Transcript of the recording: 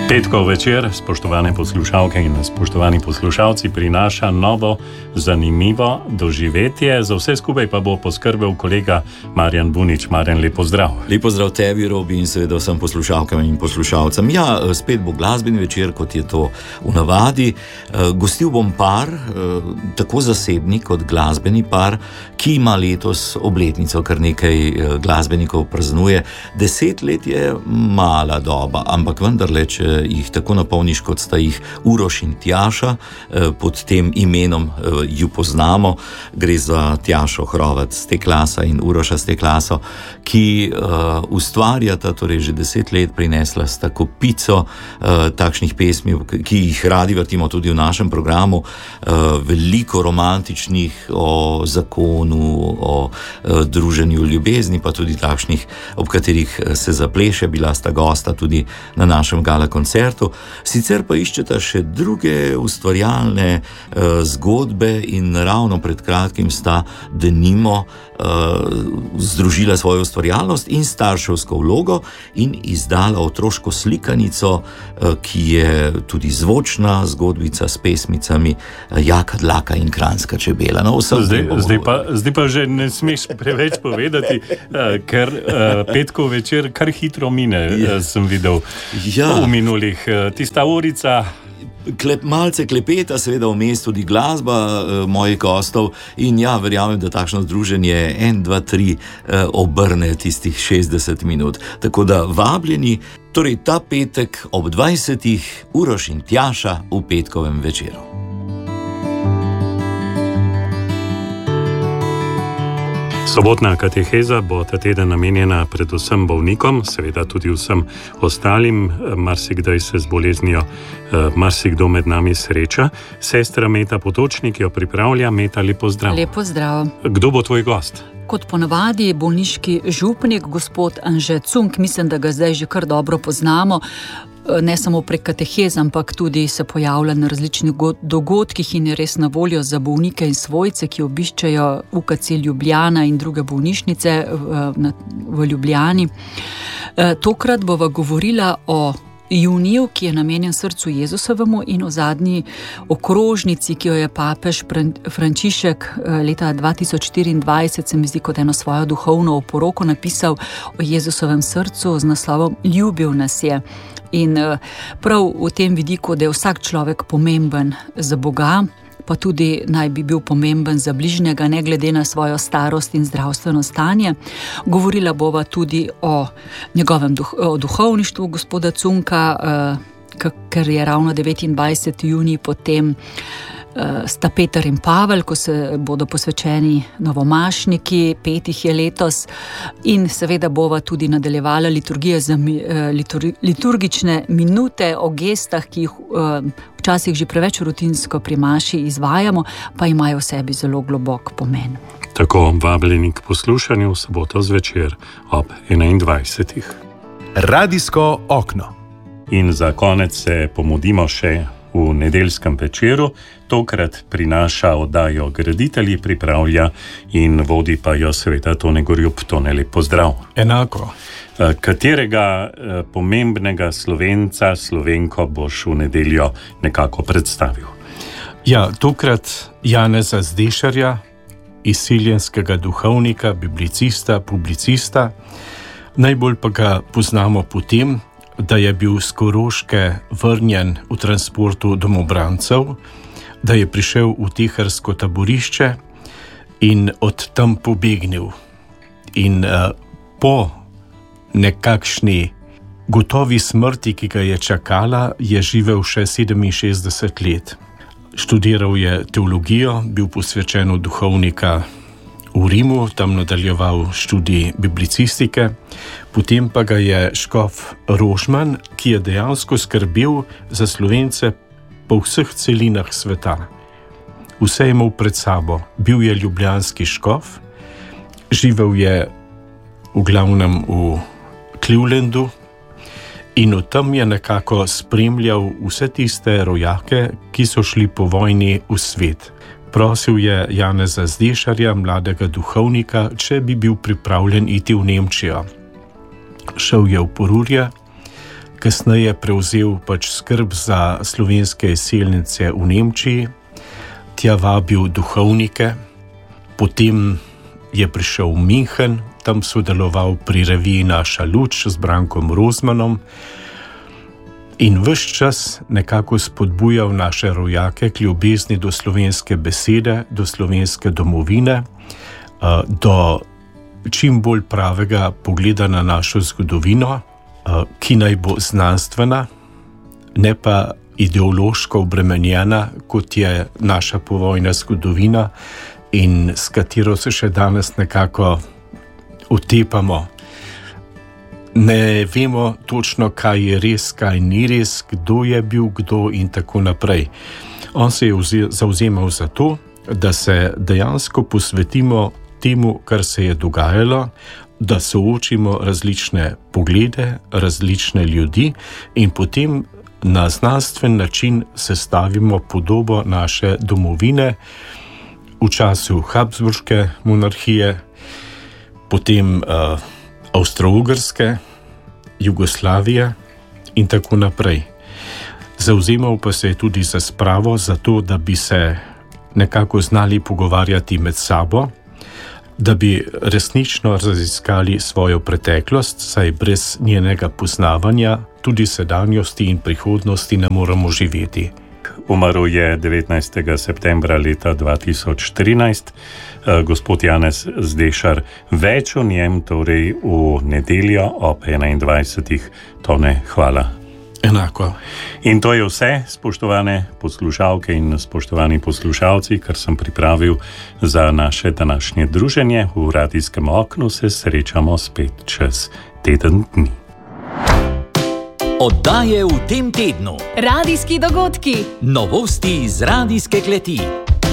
Petkov večer, spoštovane poslušalke in spoštovani poslušalci, prinaša novo, zanimivo doživetje. Za vse skupaj pa bo poskrbel kolega Marjan Bunič. Marjan, lep pozdrav. Lep pozdrav tebi, Robi, in seveda vsem poslušalkam in poslušalcem. Ja, spet bo glasbeni večer, kot je to v navadi. Gostil bom par, tako zasebni kot glasbeni par, ki ima letos obletnico, kar nekaj glasbenikov praznuje. 10 let je mala doba, ampak vendarle, če jih tako napolniš, kot sta jih Uroš in Tjaša, pod tem imenom ju poznamo. Gre za Tjašo Hrovac Steklasa in Uroša Steklaso, ki ustvarjata, torej že 10 let prinesla sta kopico takšnih pesmi, ki jih radi vrtimo tudi v našem programu, veliko romantičnih o zakonu, o druženju, ljubezni, pa tudi takšnih, ob katerih se zapleše. Bila sta gosta tudi na našem gala koncertu. Sicer pa iščeta še druge ustvarjalne zgodbe in ravno pred kratkim sta denimo združila svojo ustvarjalnost in starševsko vlogo in izdala otroško slikanico, ki je tudi zvočna zgodbica s pesmicami Jaka Dlaka in Kranjska čebela. No, zdaj pa že ne smeš preveč povedati, ker petkov večer kar hitro mine, sem videl v minulih. Tista urica. Malce klepeta, seveda vmes tudi glasba mojih gostov in ja, verjamem, da takšno združenje 1, 2, 3 obrne tistih 60 minut. Tako da vabljeni, torej ta petek ob 20. Uroš in Tjaša v petkovem večeru. Sobotna kateheza bo ta teden namenjena predvsem bolnikom, seveda tudi vsem ostalim. Marsikdaj se z boleznijo marsikdo med nami sreča. Sestra Meta Potočnik jo pripravlja. Meta, lep pozdrav. Lep pozdrav. Kdo bo tvoj gost? Kot ponavadi bolniški župnik, gospod Anže Cunk, mislim, da ga zdaj že kar dobro poznamo. Ne samo prek kateheze, ampak tudi se pojavlja na različnih dogodkih in je res na voljo za bolnike in svojce, ki obiščajo UKC Ljubljana in druge bolnišnice v Ljubljani. Tokrat bova govorila o juniju, ki je namenjen srcu Jezusovemu, in o zadnji okrožnici, ki jo je papež Frančišek leta 2024, se mi zdi, kot eno svojo duhovno oporoko napisal o Jezusovem srcu z naslovom Ljubil nas je. In prav v tem vidiku, da je vsak človek pomemben za Boga, pa tudi naj bi bil pomemben za bližnjega, ne glede na svojo starost in zdravstveno stanje. Govorila bova tudi o njegovem duhovništvu gospoda Cunka, ker je ravno 29. junij potem sta Peter in Pavel, ko se bodo posvečeni novomašniki, 5 je letos, in seveda bova tudi nadaljevala liturgične minute o gestah, ki jih včasih že preveč rutinsko pri maši izvajamo, pa imajo v sebi zelo globok pomen. Tako, vabljeni k poslušanju v soboto zvečer ob 21. Radijsko okno. In za konec se pomudimo še v nedeljskem večeru. Tokrat prinaša oddajo Graditelji, pripravlja in vodi pa jo seveda Tone Gorjup. Tone, lep pozdrav. Enako. Katerega pomembnega Slovenca, Slovenko boš v nedeljo nekako predstavil? Ja, tokrat Janeza Zdešarja, izsiljenskega duhovnika, biblicista, publicista. Najbolj pa ga poznamo po tem, da je bil s Koroške vrnjen v transportu domobrancev, da je prišel v teharsko taborišče in od tam pobegnil. In po nekakšni gotovi smrti, ki ga je čakala, je živel še 67 let. Študiral je teologijo, bil posvečen v duhovnika v Rimu, tam nadaljeval študij biblicistike, potem pa ga je škof Rožman, ki je dejansko skrbel za Slovence po vseh celinah sveta. Vse je imel pred sabo. Bil je ljubljanski škof, živel je v glavnem v Clevelandu in od tam je nekako spremljal vse tiste rojake, ki so šli po vojni v svet. Prosil je Janeza Zdešarja, mladega duhovnika, če bi bil pripravljen iti v Nemčijo. Šel je v Porurje, kasneje prevzel pač skrb za slovenske izseljence v Nemčiji, tja vabil duhovnike, potem je prišel v München, tam sodeloval pri reviji Naša luč z Brankom Rozmanom in ves čas nekako spodbujal naše rojake k ljubezni do slovenske besede, do slovenske domovine, do čim bolj pravega pogleda na našo zgodovino, ki naj bo znanstvena, ne pa ideološko obremenjena, kot je naša povojna zgodovina in s katero se še danes nekako utepamo. Ne vemo točno, kaj je res, kaj ni res, kdo je bil kdo in tako naprej. On se je zavzemal za to, da se dejansko posvetimo temu, kar se je dogajalo, da soočimo različne poglede, različne ljudi in potem na znanstven način sestavimo podobo naše domovine v času Habsburške monarhije, potem Avstro-Ugrske, Jugoslavije in tako naprej. Zavzemal pa se je tudi za spravo, za to, da bi se nekako znali pogovarjati med sabo, da bi resnično raziskali svojo preteklost, saj brez njenega poznavanja tudi sedanjosti in prihodnosti ne moremo živeti. Umrl je 19. septembra leta 2013, gospod Janez Zdešar. Več o njem torej v nedeljo ob 21. Tone, hvala. Enako. In to je vse, spoštovane poslušalke in spoštovani poslušalci, kar sem pripravil za naše današnje druženje. V radijskem oknu se srečamo spet čez teden dni. Oddaje v tem tednu. Radijski dogodki. Novosti iz radijske kleti.